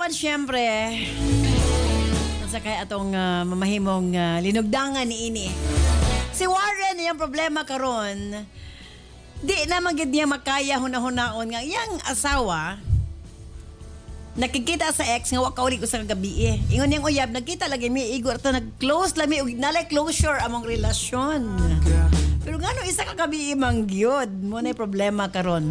apan syempre, sa kaya atong mamahimong linugdangan ni ini. Si Warren, yung problema karon, di na magid niya makaya hunahunaon nga iyang asawa nakikita sa ex nga wa kauli ko sa gabi eh. Ingon niyang uyab nagkita lagi mi igor ta nag-close lami ug nalay closure among relasyon. Pero ngano isa ka gabi imang gyud mo na problema karon.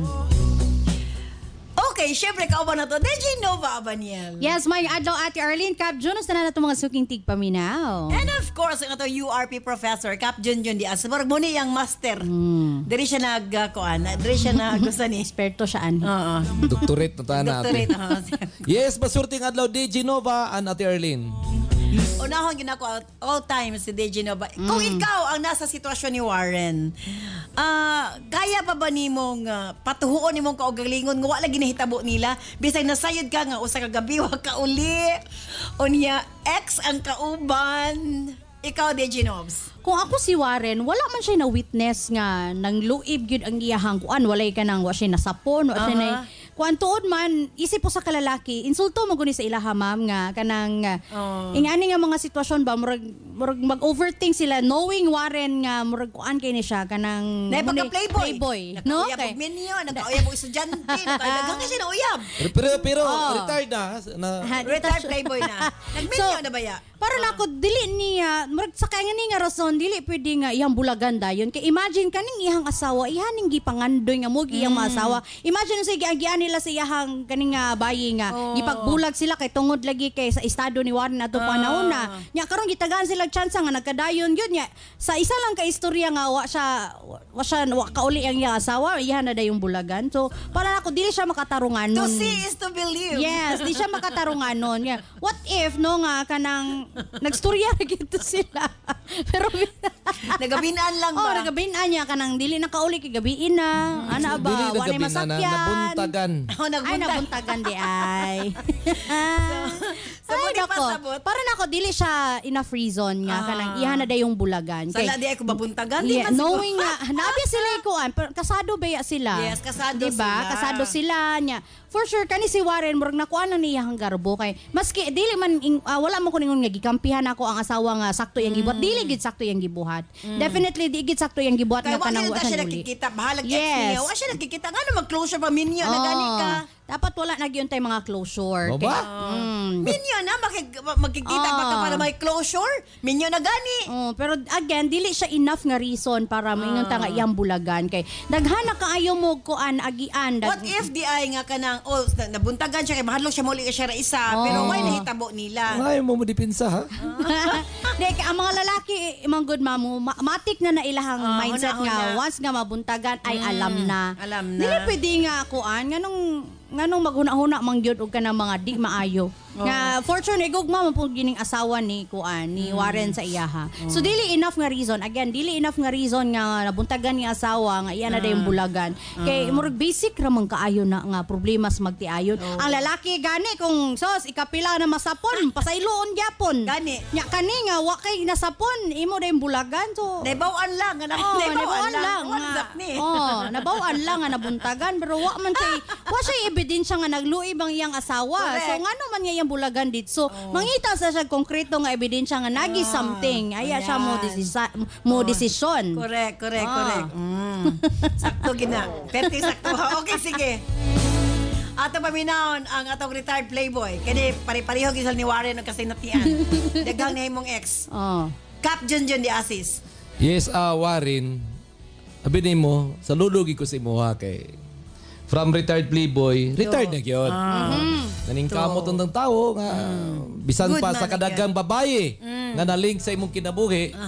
Okay, syempre kauban na to. DJ Nova Abaniel. Yes, may adlaw Ate Arlene Cap Junos na nato mga suking tigpaminaw. And of course, ang ato URP professor, Cap Junjun Diaz. Murag mo ni yung master. Diri siya nag-kuan. Diri siya gusto ni. Esperto siya ani. Oo. Doctorate na tayo natin. Yes, masurting adlaw DJ Nova and Ate Arlene. Unahon ginako all time si DJ Nova. Kung ikaw ang nasa sitwasyon ni Warren, kaya pa ba nimong patuhuon nimong kaugalingon nga wala ginahitabo nila bisag nasayod ka nga usa ka gabi wa ka uli unya ex ang kauban. Ikaw DJ Nobs. Kung ako si Warren, wala man siya na witness nga nang luib gyud ang iyahang kuan, walay ka nang wa siya nasapon, wa siya na kuan tuod man isip po sa kalalaki, insulto mo guni sa ilaha ma'am nga kanang ingani nga mga sitwasyon ba murag mag-overthink sila knowing Warren nga murag kuan kay ni siya kanang playboy. No? Nakauyab og minyo, nakauyab og estudyante, nakauyab siya na uyab. Pero retired na. Retired playboy na. Nagminyo na ba ya? Para na ako dili niya murag sa kaya nga rason dili pwede nga iyang bulagan dayon kay imagine kaning iyang asawa ihaning gipangandoy nga mo iyang maasawa. Imagine sa giagian nila sa iyang kaning bayi nga gipagbulag sila kay tungod lagi kay sa estado ni Warren ato panahon na nya karon gitagaan sila chance nga nagkadayon gyud nya sa isa lang ka istorya nga wa kauli ang iyang asawa iha na dayong bulagan. So para ako dili siya makatarungan To nun. see is to believe. Yes, di siya makatarungan nun. Yeah. What if no nga kanang nagstorya na gito sila. Pero nagabinaan lang ba? nagabinaan niya kanang dili na kauli kay gabiin na. Ana ba? Wa na masakyan. Nabuntagan. Ay, nabuntagan di ay. So, muli pasabot. Para na ako, dili siya enough reason nga. Kanang iha na dayong bulagan. Sala di ako babuntagan. Yeah, knowing nga, nabi sila ikuan, kasado baya sila. Yes, kasado diba? sila. Kasado sila niya. For sure, kani si Warren, murag nakuha lang niya ang garbo. Kay, maski, dili man, wala mo ko ningon nga, gikampihan ako ang asawa nga sakto yung gibuhat. Dili gid sakto yung gibuhat. Definitely, di gid sakto yung gibuhat Kaya nga kanang wala siya nakikita. Bahalag ex niya. Wala siya nakikita. Nga mag-closure pa minyo. Nagani ka. Dapat wala na gyud tay mga closure. O ba? Minyo na magkikita baka para may closure. Minyo na gani. Pero again, dili siya enough nga reason para maingon ta nga iyang bulagan kay daghana kaayo mo kuan agian. What if di ay nga kanang nabuntagan siya kay mahadlok siya muli ka siya ra isa pero why nahitabo nila? Ayaw mo dipinsa ha? Dek ang mga lalaki imong good mamu matik na ilahang mindset nga once nga mabuntagan ay alam na. Dili pwede nga kuan nganong maghuna-huna mangyod og kanang mga di maayo. Nga fortune igugma man pud gining asawa ni kuan ni Warren sa iyaha. So dili enough nga reason. Again, dili enough nga reason nga nabuntagan ni asawa nga iya na dayong bulagan. Kay murag basic ra man kaayo na nga problema sa magtiayon. Ang lalaki gani kung sos ikapila na masapon, pasayloon gyapon. Gani. Nya kani nga wa kay nasapon, imo dayong bulagan. So naibawan lang nga naibawan lang. Nabawan lang nga nabuntagan pero wa man kay wa siya ebidensya nga nagluib ang iyang asawa. Correct. So ngano man nga iyang bulagan dit. So mangita sa siya konkreto nga ebidensya nga nagi something. Aya siya mo desisyon. Correct. Sakto gina. Perti sakto. Okay, sige. Ato paminahon ang atong retired playboy. Kani pare-pareho gisal ni Warren ang kasinatian. Daghang na imong ex. Cap Junjun di Asis. Yes, Warren. Abi nimo, saludogi ko si mo ha kay from retired playboy, retired na gyud. Naning kamot ng tao nga bisan Good pa sa man, kadagang babaye nga na-link sa imong kinabuhi.